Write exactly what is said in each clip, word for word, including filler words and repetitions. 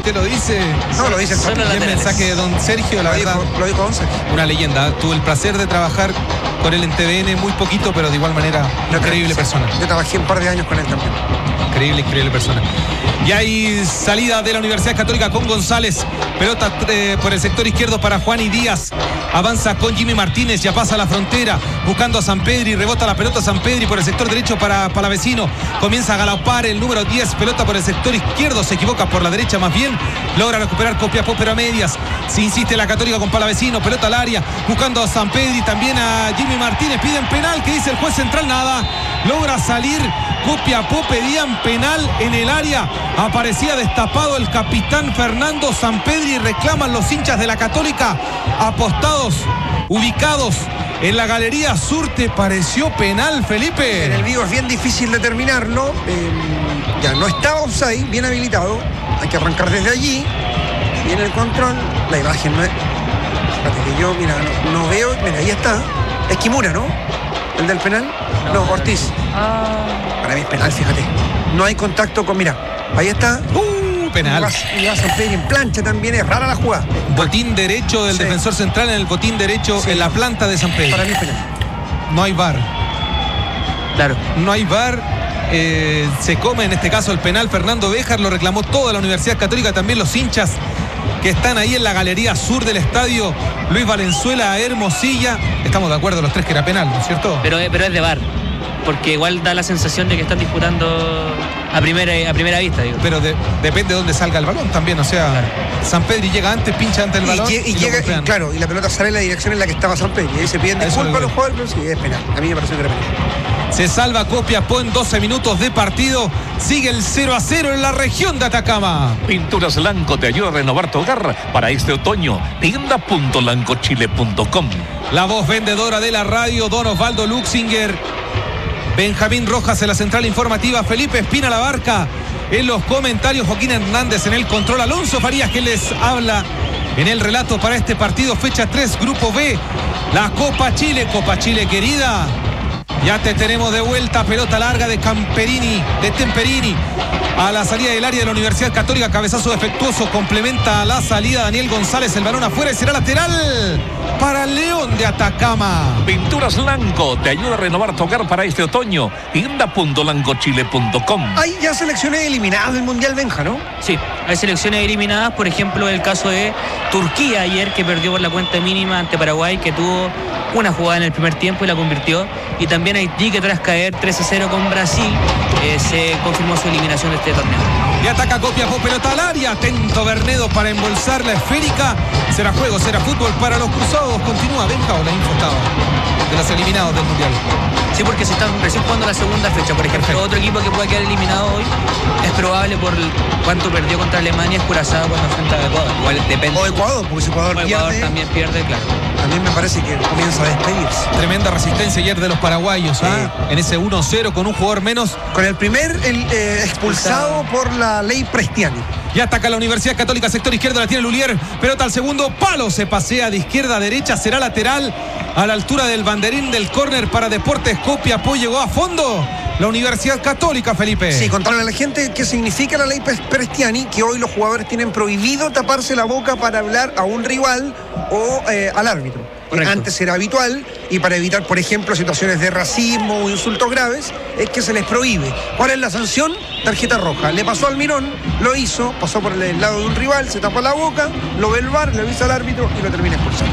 usted lo dice. No, lo dice el el mensaje de don Sergio, la lo verdad. Dijo, lo dijo don Sergio. Una leyenda. Tuve el placer de trabajar con él en T V N, muy poquito, pero de igual manera, Yo increíble creo, persona. Yo trabajé un par de años con él también. Increíble, increíble persona. Y hay salida de la Universidad Católica con González. Pelota eh, por el sector izquierdo para Juan y Díaz. Avanza con Jimmy Martínez, ya pasa la frontera, buscando a Sampedri, rebota la pelota Sampedri por el sector derecho para Palavecino. Comienza a galopar el número diez, pelota por el sector izquierdo, se equivoca por la derecha más bien. Logra recuperar Copiapó, pero a medias. Se insiste la Católica con Palavecino, pelota al área, buscando a Sampedri, también a Jimmy Martínez. Piden penal, que dice el juez central, nada. Logra salir Copiapó, pedían penal en el área. Aparecía destapado el capitán Fernando Sampedri. Reclaman los hinchas de la Católica, apostados, ubicados en la galería sur. ¿Te pareció penal, Felipe? En el vivo es bien difícil determinarlo. Eh, ya no estaba offside, bien habilitado. Hay que arrancar desde allí. Viene el control. La imagen no es. Fíjate que yo, mira, no, no veo. Mira, ahí está. Es Kimura, ¿no? El del penal. No, no Ortiz. Ah. Para mí es penal, fíjate. No hay contacto con. Mira, ahí está. Uh, penal. Y va a Sampedri en plancha también. Es rara la jugada. Botín derecho del sí. defensor central en el botín derecho, sí. En la planta de Sampedri. Para mí es penal. No hay V A R. Claro. No hay V A R. Eh, se come en este caso el penal. Fernando Béjar lo reclamó toda la Universidad Católica, también los hinchas que están ahí en la galería sur del estadio. Luis Valenzuela, Hermosilla. Estamos de acuerdo los tres que era penal, ¿no es cierto? Pero, pero es de V A R, porque igual da la sensación de que están disputando a primera, a primera vista, digo. Pero de, depende de dónde salga el balón también, o sea, claro. Sampedri llega antes, pincha antes el balón. Y, y, y llega, y, claro, y la pelota sale en la dirección en la que estaba Sampedri. Y ahí se piden disculpas a los jugadores, pero sí, es penal. A mí me pareció que era penal. Se salva Copiapó en doce minutos de partido. Sigue el cero a cero en la región de Atacama. Pinturas Lanco te ayuda a renovar tu hogar para este otoño. tienda punto lancochile punto com. La voz vendedora de la radio, don Osvaldo Luxinger. Benjamín Rojas en la central informativa. Felipe Espina la barca en los comentarios. Joaquín Hernández en el control. Alonso Farías que les habla en el relato para este partido. Fecha tres, Grupo B. La Copa Chile. Copa Chile querida. Ya te tenemos de vuelta, pelota larga de Camperini, de Temperini, a la salida del área de la Universidad Católica, cabezazo defectuoso, complementa la salida Daniel González, el balón afuera y será lateral para León de Atacama. Pinturas Lanco te ayuda a renovar tu hogar para este otoño. tienda punto lancochile punto com. Hay ya selecciones eliminadas del Mundial, Benja, ¿no? Sí, hay selecciones eliminadas, por ejemplo el caso de Turquía ayer, que perdió por la cuenta mínima ante Paraguay, que tuvo una jugada en el primer tiempo y la convirtió. Y también Haití, que tras caer tres a cero con Brasil, eh, se confirmó su eliminación de este torneo. Y ataca Copiapó, pelota al área, atento Bernedo para embolsar la esférica. Será juego, será fútbol para los cruzados. Continúa Benja o la info estaba de los eliminados del Mundial. Sí, porque se están recién jugando la segunda fecha. Por ejemplo, perfecto. Otro equipo que pueda quedar eliminado hoy es probable por el, cuánto perdió contra Alemania, es Curazao cuando enfrenta a Ecuador. Igual depende. O Ecuador, porque si Ecuador, o Ecuador pierde, también pierde, claro. También me parece que comienza a despedirse. Tremenda resistencia ayer de los paraguayos, sí. ¿Ah? En ese uno cero con un jugador menos. Con el primer el, eh, expulsado por la ley Prestiani. Y ataca la Universidad Católica, sector izquierdo, la tiene Lulier, pelota al segundo palo, se pasea de izquierda a derecha, será lateral a la altura del banderín del córner para Deportes Copiapó. Llegó a fondo la Universidad Católica, Felipe. Sí, contarle a la gente qué significa la ley Prestiani, que hoy los jugadores tienen prohibido taparse la boca para hablar a un rival o eh, al árbitro. Correcto. Antes era habitual, y para evitar, por ejemplo, situaciones de racismo o insultos graves, es que se les prohíbe. ¿Cuál es la sanción? Tarjeta roja. Le pasó al Mirón, lo hizo, pasó por el lado de un rival, se tapó la boca, lo ve el V A R, le avisa al árbitro y lo termina expulsando.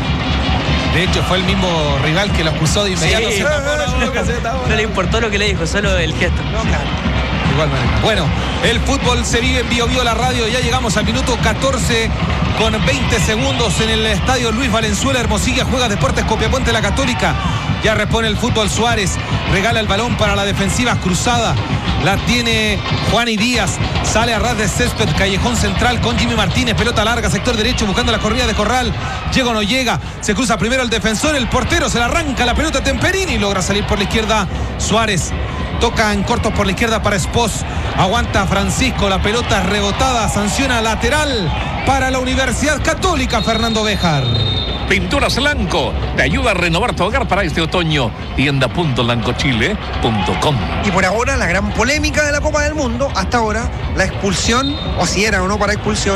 De hecho, fue el mismo rival que lo acusó de inmediato. Sí, se tapó la boca, se tapó la... No le importó lo que le dijo, solo el gesto. No, claro. Igual manera. Bueno, el fútbol se vive en Bio Bio la radio. Ya llegamos al minuto catorce con veinte segundos en el estadio Luis Valenzuela. Hermosilla juega Deportes Copiapó ante la Católica. Ya repone el fútbol Suárez. Regala el balón para la defensiva cruzada. La tiene Juan y Díaz. Sale a ras de césped, callejón central con Jimmy Martínez. Pelota larga, sector derecho, buscando la corrida de Corral. Llega o no llega. Se cruza primero el defensor. El portero se la arranca la pelota a Temperini. Logra salir por la izquierda Suárez. Toca en cortos por la izquierda para Espos. Aguanta Francisco. La pelota rebotada. Sanciona lateral para la Universidad Católica, Fernando Béjar. Pinturas Lanco te ayuda a renovar tu hogar para este otoño. tienda punto lancochile punto com. Y por ahora la gran polémica de la Copa del Mundo, hasta ahora, la expulsión, o si era o no para expulsión,